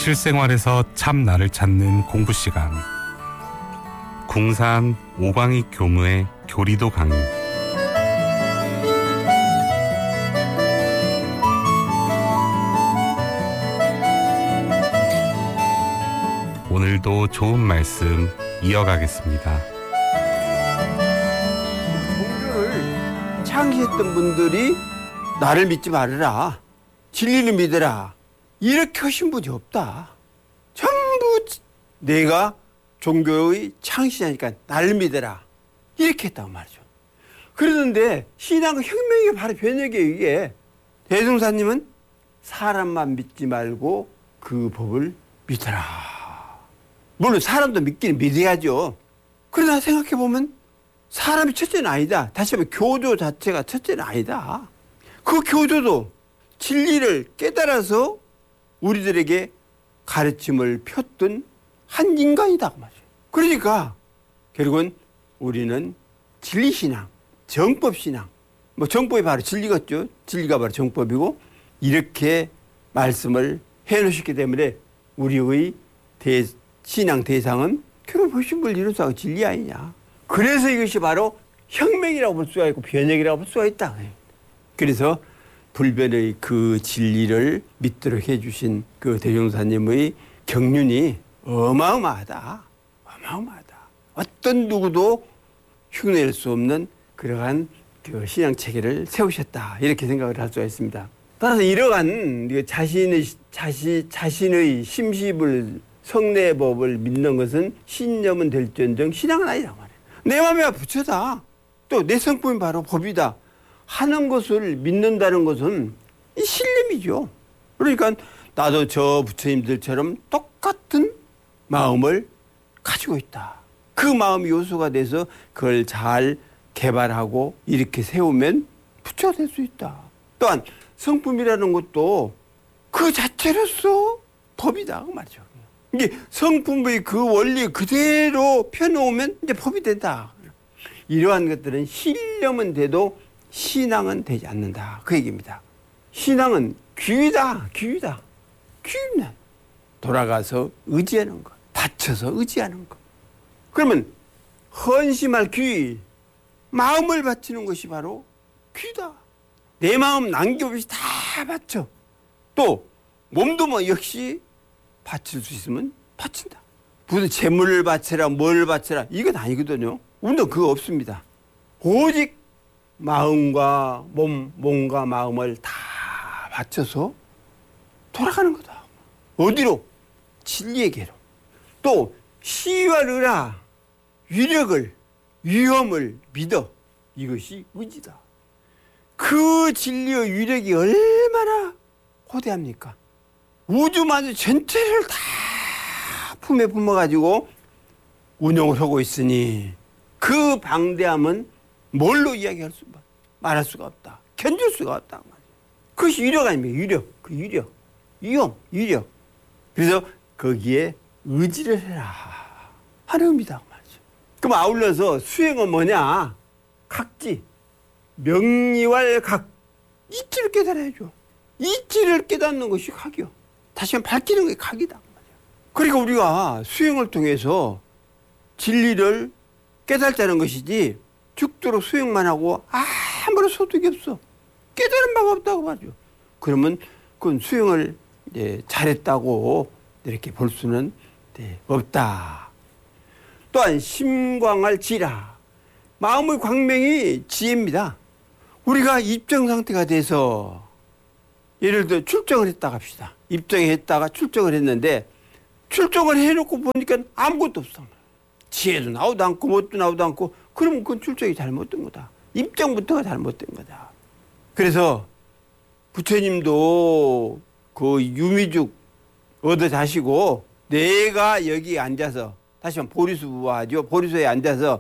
실생활에서 참 나를 찾는 공부 시간. 궁산 오광익 교무의 교리도 강의. 오늘도 좋은 말씀 이어가겠습니다. 종교를 창시했던 분들이 나를 믿지 말아라, 진리를 믿어라, 이렇게 하신 분이 없다. 전부 내가 종교의 창시자니까 나를 믿어라, 이렇게 했다고 말이죠. 그러는데 신앙의 혁명이 바로 변혁이에요. 이게 대종사님은 사람만 믿지 말고 그 법을 믿어라. 물론 사람도 믿기는 믿어야죠. 그러나 생각해보면 사람이 첫째는 아니다. 다시 한번 교조 자체가 첫째는 아니다. 그 교조도 진리를 깨달아서 우리들에게 가르침을 폈던 한 인간이다 말이에요. 그러니까 결국은 우리는 진리신앙, 정법신앙, 정법이 바로 진리겠죠. 진리가 바로 정법이고, 이렇게 말씀을 해놓으셨기 때문에 우리의 신앙 대상은 결국 불신불 이루사가 진리 아니냐. 그래서 이것이 바로 혁명이라고 볼 수가 있고 변혁이라고 볼 수가 있다. 그래서 불변의 그 진리를 믿도록 해주신 그 대종사님의 경륜이 어마어마하다. 어마어마하다. 어떤 누구도 흉내낼 수 없는 그러한 그 신앙 체계를 세우셨다. 이렇게 생각을 할 수가 있습니다. 따라서 이러한 자신의 심시불 성례법을 믿는 것은 신념은 될지언정 신앙은 아니란 말이에요. 내 마음에 부처다. 또 내 성품이 바로 법이다 하는 것을 믿는다는 것은 신념이죠. 그러니까 나도 저 부처님들처럼 똑같은 마음을 가지고 있다. 그 마음이 요소가 돼서 그걸 잘 개발하고 이렇게 세우면 부처가 될 수 있다. 또한 성품이라는 것도 그 자체로서 법이다 그 말이죠. 이게 성품의 그 원리 그대로 펴놓으면 이제 법이 된다. 이러한 것들은 신념은 돼도 신앙은 되지 않는다. 그 얘기입니다. 신앙은 귀위다. 귀위다. 귀위는 돌아가서 의지하는 것. 바쳐서 의지하는 것. 그러면 헌심할 귀, 마음을 바치는 것이 바로 귀다. 내 마음 남김없이 다 바쳐. 또 몸도 역시 바칠 수 있으면 바친다. 무슨 재물을 바쳐라, 뭘 바쳐라, 이건 아니거든요. 우리는 그거 없습니다. 오직 마음과 몸과 마음을 다 바쳐서 돌아가는 거다. 어디로? 진리에게로. 또 시와 르라, 위력을, 위험을 믿어. 이것이 의지다. 그 진리의 위력이 얼마나 거대합니까? 우주만주 전체를 다 품에 품어가지고 운영을 하고 있으니 그 방대함은 뭘로 이야기할 수가 말할 수가 없다. 견딜 수가 없다. 그것이 위력 아닙니까? 위력. 그 위력. 위험, 위력. 그래서 거기에 의지를 해라 하는 의미다 말이죠. 그럼 아울러서 수행은 뭐냐? 각지. 명리왈각. 이치를 깨달아야죠. 이치를 깨닫는 것이 각이요. 다시 한번 밝히는 게 각이다. 그러니까 우리가 수행을 통해서 진리를 깨달자는 것이지 죽도록 수행만 하고 아무런 소득이 없어. 깨달은 바가 없다고 말이죠. 그러면 그건 수행을 잘했다고 이렇게 볼 수는 없다. 또한 심광할 지라. 마음의 광명이 지혜입니다. 우리가 입정 상태가 돼서 예를 들어 출정을 했다 합시다. 입정했다가 출정을 했는데 출정을 해놓고 보니까 아무것도 없어. 지혜도 나오도 않고 뭣도 나오도 않고, 그러면 그건 출정이 잘못된 거다. 입정부터가 잘못된 거다. 그래서 부처님도 그 유미죽 얻어 자시고 내가 여기 앉아서, 다시 한번 보리수부하죠. 보리수에 앉아서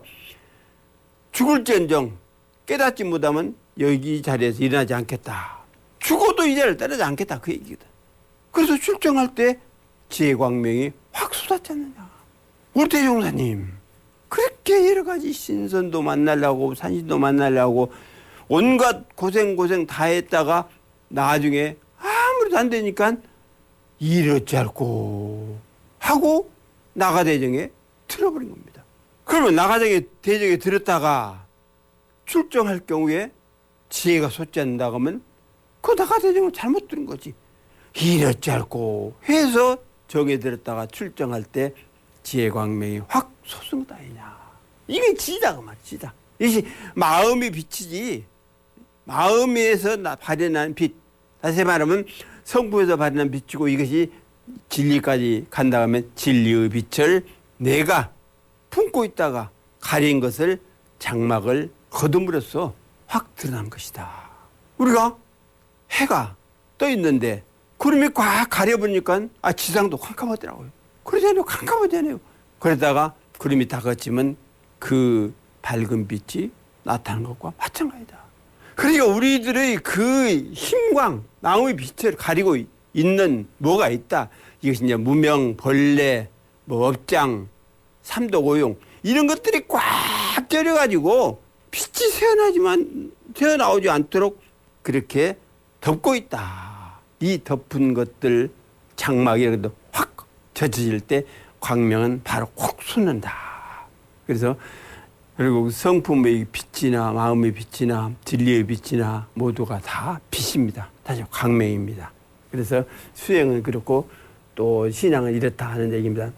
죽을지언정 깨닫지 못하면 여기 자리에서 일어나지 않겠다. 죽어도 이 자리를 떠나지 않겠다. 그 얘기거든. 그래서 출정할 때 지혜광명이 확 쏟았지 않느냐. 우리 대종사님 그렇게 여러 가지 신선도 만나려고 산신도 만나려고 온갖 고생 다 했다가 나중에 아무래도 안 되니까 이렇지않고 하고 나가대정에 들어버린 겁니다. 그러면 나가대정에 들었다가 출정할 경우에 지혜가 솟지 않는다고 하면 그 나가대정을 잘못 들은 거지. 이렇지않고 해서 정에 들었다가 출정할 때 지혜 광명이 확 솟은 것 아니냐. 이게 지다 그 말이야. 지다. 이것이 마음이 빛이지. 마음에서 발현한 빛. 다시 말하면 성품에서 발현한 빛이고 이것이 진리까지 간다 하면 진리의 빛을 내가 품고 있다가 가린 것을 장막을 거둠으로써 확 드러난 것이다. 우리가 해가 떠 있는데 구름이 꽉 가려보니까 지상도 캄캄하더라고요. 그러잖아요. 캄캄하잖아요. 그러다가 구름이 다 걷히면 그 밝은 빛이 나타나는 것과 마찬가지다. 그러니까 우리들의 그 힘광, 마음의 빛을 가리고 있는 뭐가 있다. 이것이 이제 무명, 벌레, 업장, 삼독오용 이런 것들이 꽉 쪄려가지고 빛이 새어나오지 않도록 그렇게 덮고 있다. 이 덮은 것들 장막이라도 확 젖어질 때 광명은 바로 확 솟는다. 그래서 그리고 성품의 빛이나 마음의 빛이나 진리의 빛이나 모두가 다 빛입니다. 다시 광명입니다. 그래서 수행은 그렇고 또 신앙은 이렇다 하는 얘기입니다.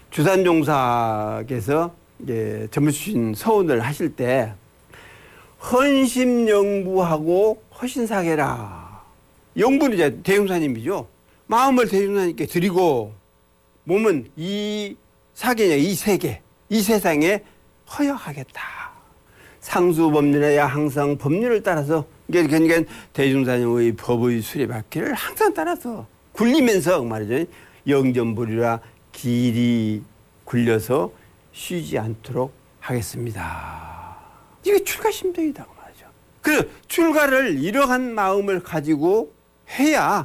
주산종사께서 이제 점심 서운을 하실 때 헌심영부하고 허신사계라. 영부는 이제 대종사님이죠. 마음을 대종사님께 드리고 몸은 이 사계냐 이 세계 이 세상에 허여하겠다. 상수법륜에야 항상 법률을 따라서 그러니까 대종사님의 법의 수레바퀴를 항상 따라서 굴리면서 말이죠. 영전부리라 길이 굴려서 쉬지 않도록 하겠습니다. 이게 출가심정이다 말이죠. 그 출가를 이러한 마음을 가지고 해야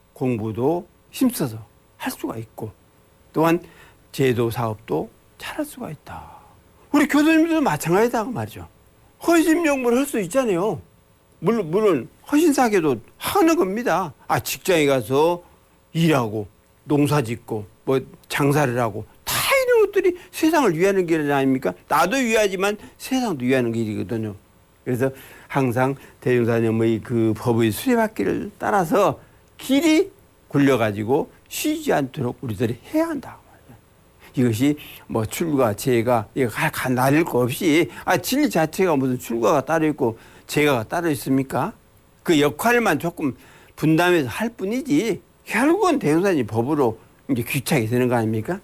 공부도 힘써서 할 수가 있고 또한 제도 사업도 잘할 수가 있다. 우리 교수님들도 마찬가지다 말이죠. 허심영부를 할 수 있잖아요. 물론 허신사계도 하는 겁니다. 직장에 가서 일하고 농사짓고 뭐 장사를 하고 다 이런 것들이 세상을 위하는 길 아닙니까? 나도 위하지만 세상도 위하는 길이거든요. 그래서 항상 대종사님의 그 법의 수레바퀴를 따라서 길이 굴려가지고 쉬지 않도록 우리들이 해야 한다. 이것이 뭐 출가, 재가, 이거 나뉠 거 없이, 진리 자체가 무슨 출가가 따로 있고 재가가 따로 있습니까? 그 역할만 조금 분담해서 할 뿐이지, 결국은 대종사님 법으로 이제 귀착이 되는 거 아닙니까?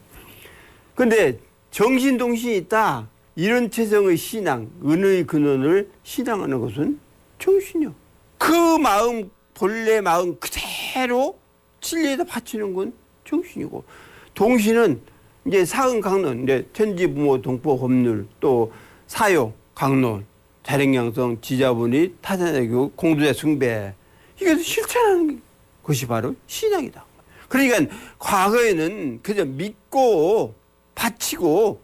근데 정신동신이 있다. 이런 체성의 신앙, 은의 근원을 신앙하는 것은 정신이요. 그 마음, 본래 마음 그대로 진리에다 바치는 건 정신이고, 동신은 이제 사은 강론, 이제 천지부모 동포법률, 또 사요, 강론, 자력양성, 지자분이, 타산의교육, 공도자 숭배, 이게 실천하는 것이 바로 신앙이다. 그러니까 과거에는 그저 믿고 바치고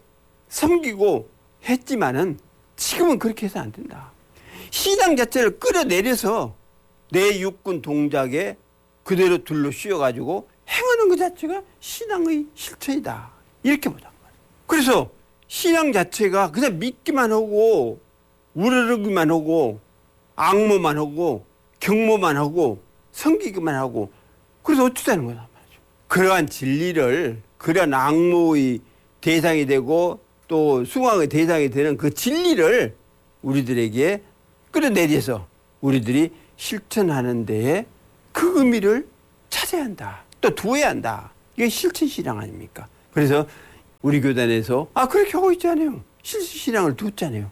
섬기고 했지만은 지금은 그렇게 해서 안 된다. 신앙 자체를 끌어내려서 내 육군 동작에 그대로 둘러 씌워가지고 행하는 것 자체가 신앙의 실천이다. 이렇게 보자. 그래서 신앙 자체가 그냥 믿기만 하고 우러르기만 하고 악모만 하고 경모만 하고 섬기기만 하고 그래서 어쩌자는 거다 말이죠. 그러한 진리를 그러한 악모의 대상이 되고 또 숭앙의 대상이 되는 그 진리를 우리들에게 끌어내려서 우리들이 실천하는 데에 그 의미를 찾아야 한다. 또 두어야 한다. 이게 실천신앙 아닙니까? 그래서 우리 교단에서 그렇게 하고 있잖아요. 실천신앙을 두었잖아요.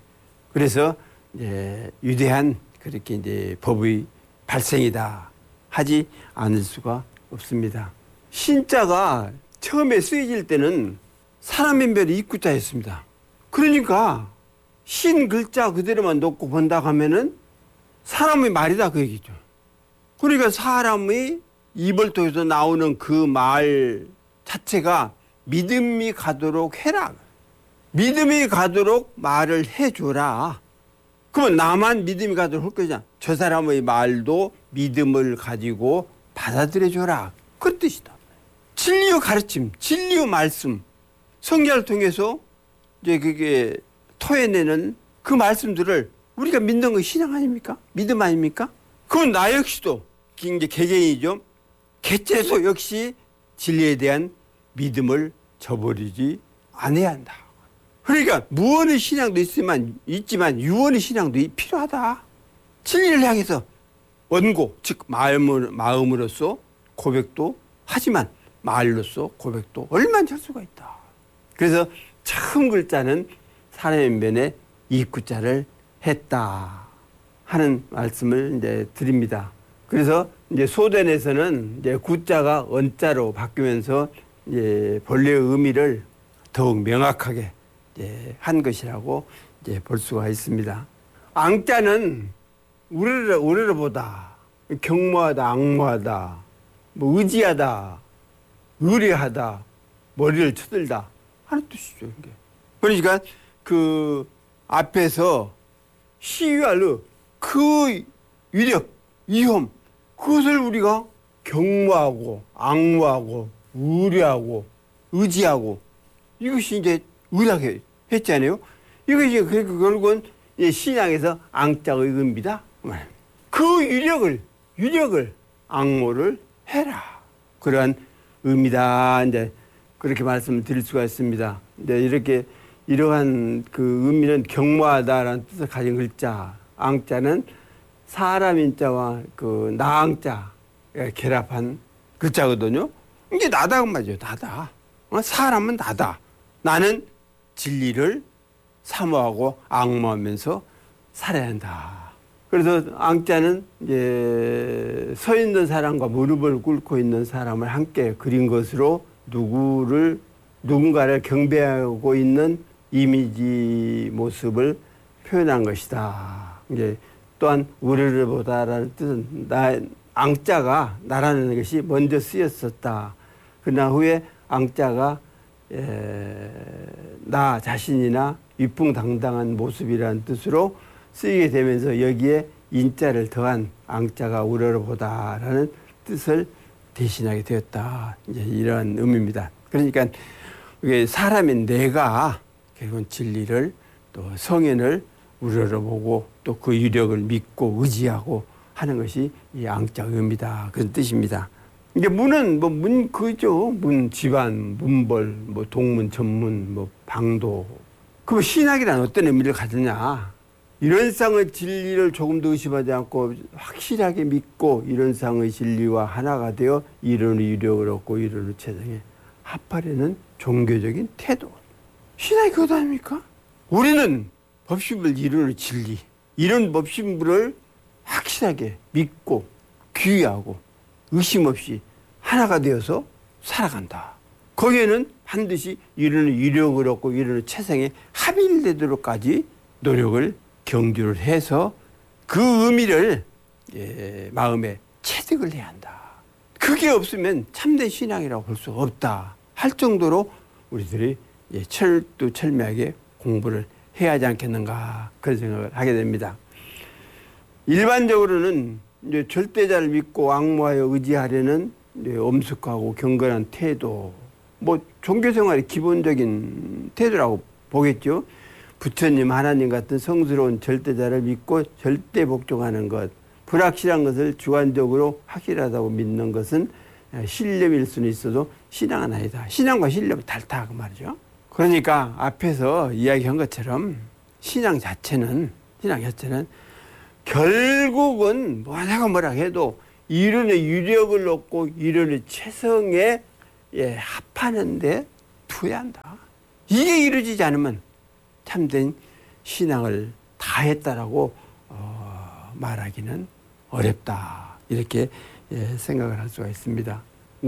그래서 이제 위대한 그렇게 이제 법의 발생이다 하지 않을 수가 없습니다. 신자가 처음에 쓰여질 때는 사람의 별이 입구자였습니다. 그러니까 신 글자 그대로만 놓고 본다고 하면은 사람의 말이다 그 얘기죠. 그러니까 사람의 입을 통해서 나오는 그 말 자체가 믿음이 가도록 해라. 믿음이 가도록 말을 해줘라. 그러면 나만 믿음이 가도록 할 거잖아. 저 사람의 말도 믿음을 가지고 받아들여줘라. 그 뜻이다. 진리의 가르침, 진리의 말씀, 성경을 통해서 이제 그게 토해내는 그 말씀들을 우리가 믿는 건 신앙 아닙니까? 믿음 아닙니까? 그건 나 역시도 이제 개개인이죠. 개체도 역시 진리에 대한 믿음을 저버리지 않아야 한다. 그러니까 무언의 신앙도 있지만 유언의 신앙도 필요하다. 진리를 향해서 원고, 즉 마음으로서 고백도 하지만 말로써 고백도 얼마나 할 수가 있다. 그래서 처음 글자는 사람의 면에 이구자를 했다 하는 말씀을 이제 드립니다. 그래서 이제 소된에서는 이제 구자가 언자로 바뀌면서 이제 본래의 의미를 더욱 명확하게 이제 한 것이라고 이제 볼 수가 있습니다. 앙자는 우러러보다, 경모하다, 앙모하다, 뭐 의지하다, 의뢰하다, 머리를 쳐들다 하는 뜻이죠. 이게. 그러니까 그 앞에서 시위할 그 위력, 위험, 그것을 우리가 경모하고, 앙모하고, 의뢰하고, 의지하고, 이것이 이제 의라게 했잖아요. 이것이 결국은 신앙에서 앙자의 의미다. 그 유력을 앙모를 해라. 그러한 의미다. 이제 그렇게 말씀을 드릴 수가 있습니다. 이제 이러한 그 의미는 경모하다라는 뜻을 가진 글자. 앙자는 사람 인자와 그 나앙자 결합한 글자거든요. 이게 나다 그 말이죠. 나다. 사람은 나다. 나는 진리를 사모하고 앙모하면서 살아야 한다. 그래서 앙자는 이제 서 있는 사람과 무릎을 꿇고 있는 사람을 함께 그린 것으로 누군가를 경배하고 있는 이미지 모습을 표현한 것이다. 이제 또한 우르르보다라는 뜻은 앙자가 나라는 것이 먼저 쓰였었다. 그러나 후에 앙자가 나 자신이나 위풍당당한 모습이라는 뜻으로 쓰이게 되면서 여기에 인자를 더한 앙자가 우러러보다라는 뜻을 대신하게 되었다. 이제 이런 의미입니다. 그러니까 이게 사람인 내가 결국은 진리를 또 성현을 우러러보고 또 그 유력을 믿고 의지하고 하는 것이 이 앙자의 의미다. 그런 뜻입니다. 이게 문은 문 그죠. 문 집안, 문벌, 동문, 전문, 방도. 그럼 신학이란 어떤 의미를 가지냐? 이런 상의 진리를 조금도 의심하지 않고 확실하게 믿고 이런 상의 진리와 하나가 되어 이론의 유력을 얻고 이론의 체상에 합하려는 종교적인 태도. 신학이 그것 아닙니까? 우리는 법신불 이론의 진리, 이런 법신불을 확실하게 믿고 귀의하고 의심 없이 하나가 되어서 살아간다. 거기에는 반드시 이론의 유력을 얻고 이론의 체상에 합일되도록까지 노력을 경주를 해서 그 의미를 마음에 체득을 해야 한다. 그게 없으면 참된 신앙이라고 볼 수 없다 할 정도로 우리들이 철두철미하게 공부를 해야 하지 않겠는가 그런 생각을 하게 됩니다. 일반적으로는 이제 절대자를 믿고 앙모하여 의지하려는 엄숙하고 경건한 태도, 종교생활의 기본적인 태도라고 보겠죠. 부처님, 하나님 같은 성스러운 절대자를 믿고 절대 복종하는 것, 불확실한 것을 주관적으로 확실하다고 믿는 것은 신념일 수는 있어도 신앙은 아니다. 신앙과 신념은 다르다 그 말이죠. 그러니까 앞에서 이야기한 것처럼 신앙 자체는 결국은 뭐라고 해도 이론의 유력을 얻고 이론의 체성에 합하는데 두어야 한다. 이게 이루어지지 않으면 참된 신앙을 다 했다라고 말하기는 어렵다. 이렇게 생각을 할 수가 있습니다.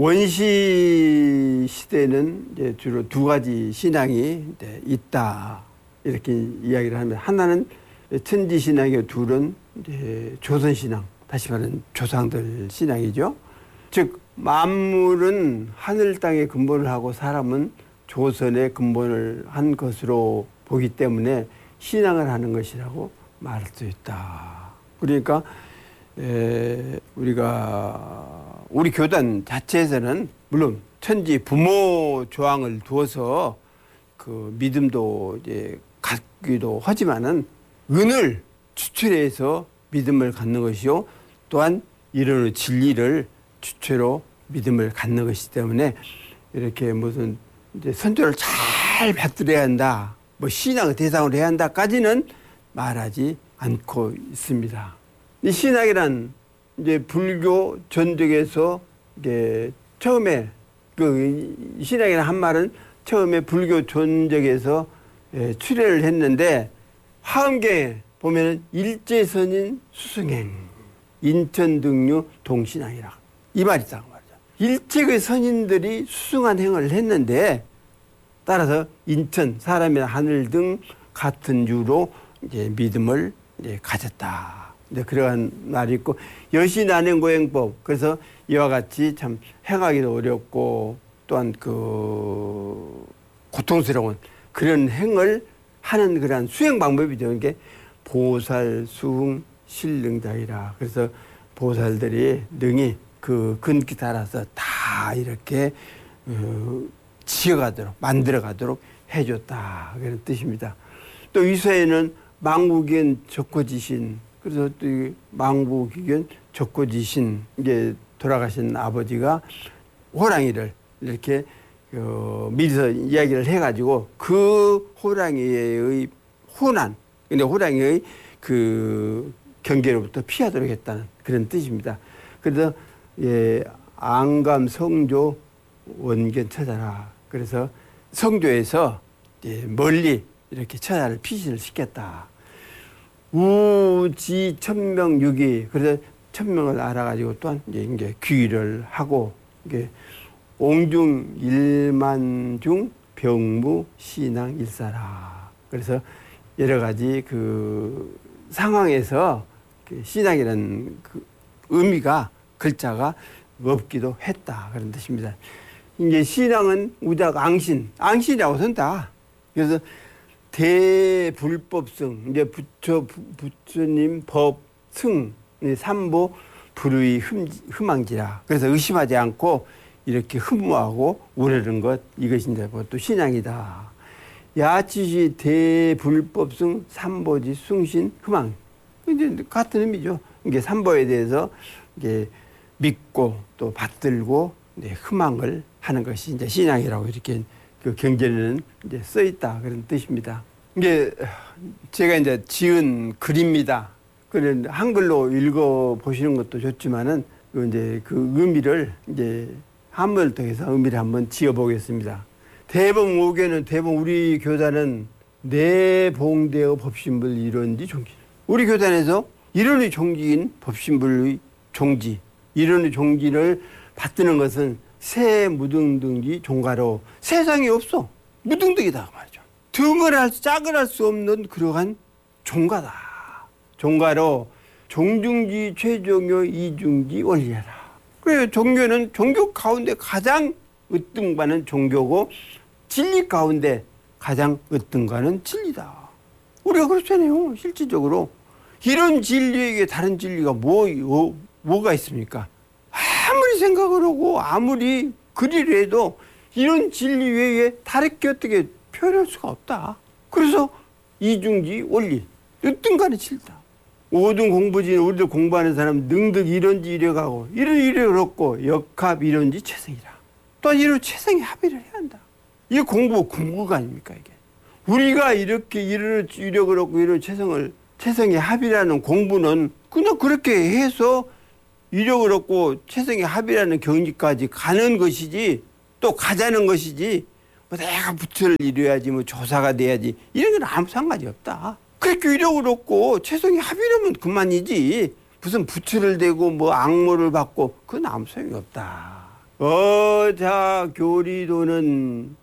원시 시대는 이제 주로 두 가지 신앙이 있다. 이렇게 이야기를 하면 하나는 천지 신앙이고 둘은 이제 조선 신앙, 다시 말하는 조상들 신앙이죠. 즉 만물은 하늘 땅에 근본을 하고 사람은 조선에 근본을 한 것으로 보기 때문에 신앙을 하는 것이라고 말할 수 있다. 그러니까 우리가 우리 교단 자체에서는 물론 천지 부모 조항을 두어서 그 믿음도 이제 갖기도 하지만은 은을 주체해서 믿음을 갖는 것이요. 또한 이런 진리를 주체로 믿음을 갖는 것이기 때문에 이렇게 무슨 이제 선조를 잘 받들어야 한다. 뭐 신앙의 대상으로 해야 한다까지는 말하지 않고 있습니다. 이 신학이란 이제 불교 전적에서 이게 처음에 그 신학이라는 한 말은 처음에 불교 전적에서 출애를 했는데 화엄경에 보면은 일제선인 수승행 인천등류 동신앙이라 이 말이 있다고 말이죠. 일제의 선인들이 수승한 행을 했는데 따라서 인천 사람이나 하늘 등 같은 유로 이제 믿음을 이제 가졌다. 이제 그러한 말이 있고 여신안행고행법 그래서 이와 같이 참 행하기도 어렵고 또한 그 고통스러운 그런 행을 하는 그러한 수행 방법이 되는 게 보살 수흥 신능자이라. 그래서 보살들이 능히 그 근기 따라서 다 이렇게 지어가도록 만들어가도록 해줬다 그런 뜻입니다. 또 위서에는 망국견 적고지신 그래서 또 망국견 적고지신 이게 돌아가신 아버지가 호랑이를 이렇게 미리서 이야기를 해가지고 그 호랑이의 호난 근데 호랑이의 그 경계로부터 피하도록 했다는 그런 뜻입니다. 그래서 안감 성조 원견 처자라. 그래서 성조에서 멀리 이렇게 처자를 피신을 시켰다. 우지 천명유기 그래서 천명을 알아가지고 또한 이제 귀를 하고 이게 옹중 일만중 병무 신앙 일사라. 그래서 여러 가지 그 상황에서 신앙이라는 그 의미가 글자가 없기도 했다 그런 뜻입니다. 이제 신앙은 우작 앙신이라고 쓴다. 그래서 대불법승 이제 부처님 법승 삼보 불의 흠앙지라. 그래서 의심하지 않고 이렇게 흠모하고 우려는 것 이것이 이제 또 신앙이다. 야치시 대불법승 삼보지 숭신 흠앙 이제 같은 의미죠. 이게 삼보에 대해서 이게 믿고 또 받들고 흠앙을 하는 것이 이제 신앙이라고 이렇게 그 경전에는 이제 써 있다 그런 뜻입니다. 이게 제가 이제 지은 글입니다. 그런 한글로 읽어 보시는 것도 좋지만은 이제 그 의미를 이제 한문을 통해서 의미를 한번 지어 보겠습니다. 대봉 5개는 대봉 우리 교단은 내봉대의 법신불 이론지 종지. 우리 교단에서 이론의 종지인 법신불의 종지, 이론의 종지를 받드는 것은 새 무등등지 종가로 세상에 없어. 무등등이다 말이죠. 등을 짝을 할 수 없는 그러한 종가다. 종가로 종중지 최종요 이중지 원리하라. 그래서 종교는 종교 가운데 가장 으뜸가는 종교고 진리 가운데 가장 으뜸가는 진리다. 우리가 그렇잖아요. 실질적으로 이런 진리에게 다른 진리가 뭐가 있습니까? 아무리 생각을 하고 아무리 그리려 해도 이런 진리 외에 다르게 어떻게 표현할 수가 없다. 그래서 이중지 원리 으뜸가는 진리다. 모든 공부진 우리들 공부하는 사람 능득 이런지 이래가고 이래 그렇고 역합 이런지 최성이라. 또한 이런 최성의 합의를 해야 한다. 이게 공부가 아닙니까 이게. 우리가 이렇게 이래 그렇고 이런 최성의 합의라는 공부는 그냥 그렇게 해서 이래 그렇고 최성의 합의라는 경지까지 가는 것이지 또 가자는 것이지 뭐 내가 부처를 이뤄야지 뭐 조사가 돼야지 이런 건 아무 상관이 없다. 그렇게 이력을 얻고 최성의 합의라면 그만이지 무슨 부처를 대고 뭐 악모를 받고 그건 아무 소용이 없다. 어자 교리도는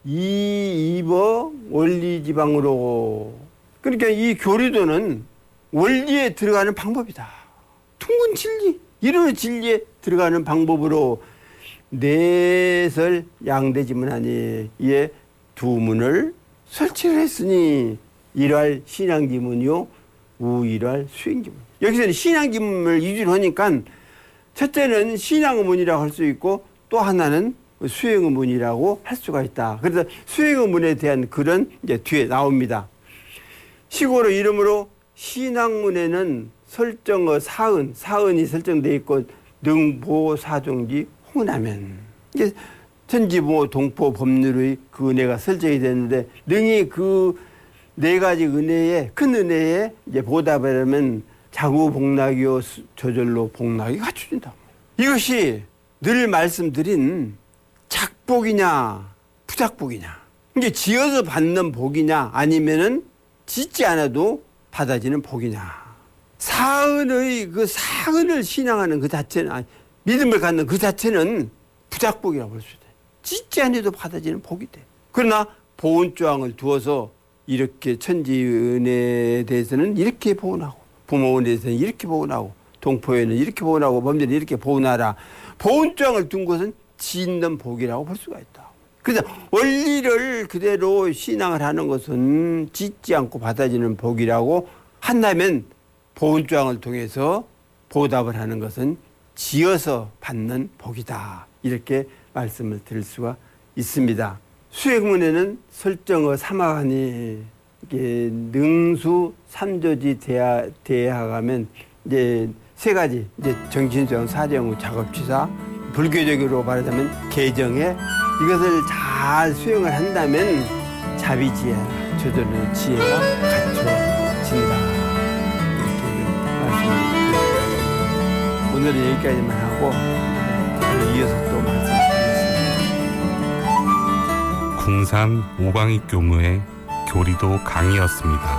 이입어 원리지방으로. 그러니까 이 교리도는 원리에 들어가는 방법이다. 둥근 진리 이런 진리에 들어가는 방법으로 내설 양대지문하니 이에 두 문을 설치를 했으니 일할 신앙지문이요 우일할 수행지문. 여기서는 신앙지문을 위주로 하니까 첫째는 신앙의문이라고 할 수 있고 또 하나는 수행의문이라고 할 수가 있다. 그래서 수행의문에 대한 글은 이제 뒤에 나옵니다. 시고로 이름으로 신학문에는 설정어 사은이 설정되어 있고 능보사종지 홍남면 이게 천지부모 동포 법률의 그 은혜가 설정이 됐는데 능이 그 네 가지 은혜에 큰 은혜에 이제 보답을 하면 자구복락이요 저절로 복락이 갖춰진다. 이것이 늘 말씀드린 작복이냐 부작복이냐 이게 지어서 받는 복이냐 아니면은 짓지 않아도 받아지는 복이냐. 사은의 그 사은을 신앙하는 그 자체는 믿음을 갖는 그 자체는 부작복이라고 볼 수 있다. 짓지 않아도 받아지는 복이 돼. 그러나 보은조항을 두어서 이렇게 천지 은혜에 대해서는 이렇게 보은하고 부모 은혜에 대해서는 이렇게 보은하고 동포에는 이렇게 보은하고 범죄는 이렇게 보은하라. 보은조항을 둔 것은 짓는 복이라고 볼 수가 있다. 그래서 원리를 그대로 신앙을 하는 것은 짓지 않고 받아지는 복이라고 한다면 보은조항을 통해서 보답을 하는 것은 지어서 받는 복이다. 이렇게 말씀을 드릴 수가 있습니다. 수행문에는 설정어 사마하니 이게 능수 삼조지 대하가면 이제 세 가지 이제 정신수양 사정후 작업취사 불교적으로 말하자면 개정에 이것을 잘 수행을 한다면 자비지혜 저절로 지혜가 갖춰진다. 이렇게 말씀드립니다. 오늘은 여기까지만 하고 이어서 또 말씀드리겠습니다. 궁산 오광익 교무의 교리도 강의였습니다.